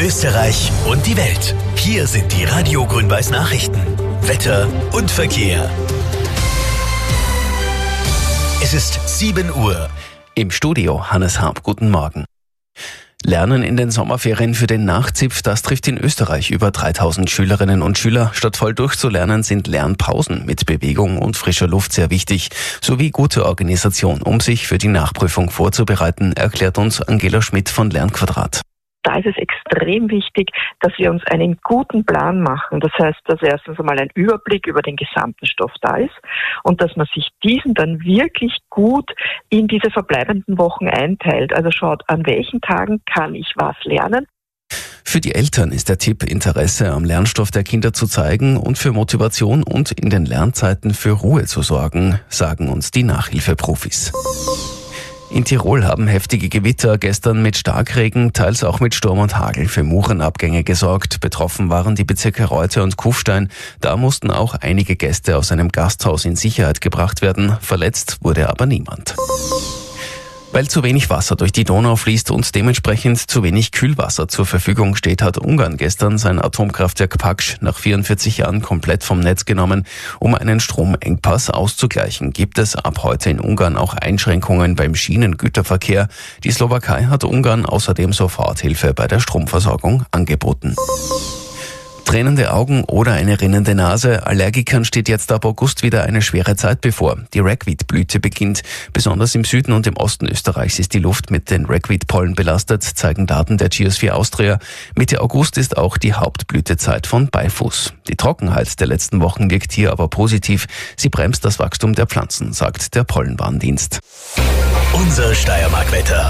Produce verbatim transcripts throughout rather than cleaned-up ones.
Österreich und die Welt. Hier sind die Radio Grün-Weiß Nachrichten. Wetter und Verkehr. Es ist sieben Uhr. Im Studio Hannes Harp, guten Morgen. Lernen in den Sommerferien für den Nachzipf, das trifft in Österreich über dreitausend Schülerinnen und Schüler. Statt voll durchzulernen sind Lernpausen mit Bewegung und frischer Luft sehr wichtig, sowie gute Organisation, um sich für die Nachprüfung vorzubereiten, erklärt uns Angela Schmidt von Lernquadrat. Da ist es extrem wichtig, dass wir uns einen guten Plan machen. Das heißt, dass erstens einmal ein Überblick über den gesamten Stoff da ist und dass man sich diesen dann wirklich gut in diese verbleibenden Wochen einteilt. Also schaut, an welchen Tagen kann ich was lernen. Für die Eltern ist der Tipp, Interesse am Lernstoff der Kinder zu zeigen und für Motivation und in den Lernzeiten für Ruhe zu sorgen, sagen uns die Nachhilfeprofis. In Tirol haben heftige Gewitter gestern mit Starkregen, teils auch mit Sturm und Hagel für Murenabgänge gesorgt. Betroffen waren die Bezirke Reute und Kufstein. Da mussten auch einige Gäste aus einem Gasthaus in Sicherheit gebracht werden. Verletzt wurde aber niemand. Weil zu wenig Wasser durch die Donau fließt und dementsprechend zu wenig Kühlwasser zur Verfügung steht, hat Ungarn gestern sein Atomkraftwerk Paks nach vierundvierzig Jahren komplett vom Netz genommen. Um einen Stromengpass auszugleichen, gibt es ab heute in Ungarn auch Einschränkungen beim Schienengüterverkehr. Die Slowakei hat Ungarn außerdem Soforthilfe bei der Stromversorgung angeboten. Tränende Augen oder eine rinnende Nase. Allergikern steht jetzt ab August wieder eine schwere Zeit bevor. Die Ragweed-Blüte beginnt. Besonders im Süden und im Osten Österreichs ist die Luft mit den Ragweed-Pollen belastet, zeigen Daten der Geosphere Austria. Mitte August ist auch die Hauptblütezeit von Beifuß. Die Trockenheit der letzten Wochen wirkt hier aber positiv. Sie bremst das Wachstum der Pflanzen, sagt der Pollenwarndienst. Unser Steiermark-Wetter.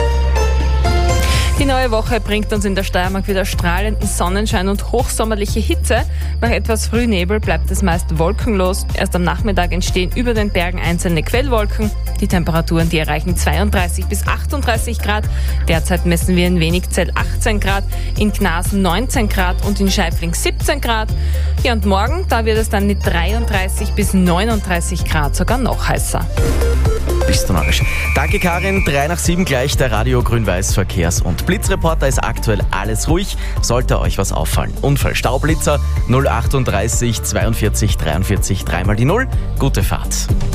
Die neue Woche bringt uns in der Steiermark wieder strahlenden Sonnenschein und hochsommerliche Hitze. Nach etwas Frühnebel bleibt es meist wolkenlos. Erst am Nachmittag entstehen über den Bergen einzelne Quellwolken. Die Temperaturen, die erreichen zweiunddreißig bis achtunddreißig Grad. Derzeit messen wir in Wenigzell achtzehn Grad, in Gnasen neunzehn Grad und in Scheifling siebzehn Grad. Ja, und morgen, da wird es dann mit dreiunddreißig bis neununddreißig Grad sogar noch heißer. Bist du narrisch. Danke Karin, drei nach sieben gleich, der Radio Grün-Weiß Verkehrs- und Blitzreporter. Ist aktuell alles ruhig, sollte euch was auffallen. Unfall, Staublitzer null achtunddreißig zweiundvierzig dreiundvierzig, dreimal die Null. Gute Fahrt.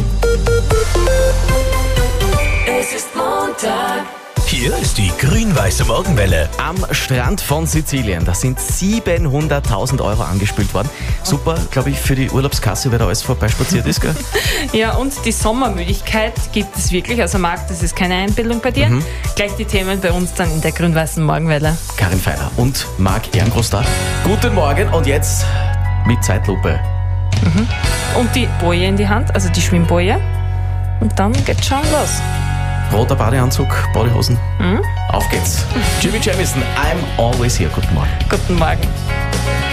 Es ist Montag. Hier ist die grün-weiße Morgenwelle. Am Strand von Sizilien, da sind siebenhunderttausend Euro angespült worden. Super, glaube ich, für die Urlaubskasse, wer da alles vorbeispaziert ist, gell? Ja, und die Sommermüdigkeit gibt es wirklich. Also Marc, das ist keine Einbildung bei dir. Mhm. Gleich die Themen bei uns dann in der grün-weißen Morgenwelle. Karin Feiler und Marc Ehrengroß da. Guten Morgen und jetzt mit Zeitlupe. Mhm. Und die Boje in die Hand, also die Schwimmboje. Und dann geht's schon los. Roter Badeanzug, Badehosen. Mhm. Auf geht's. Jimmy Jamison, I'm always here. Guten Morgen. Guten Morgen.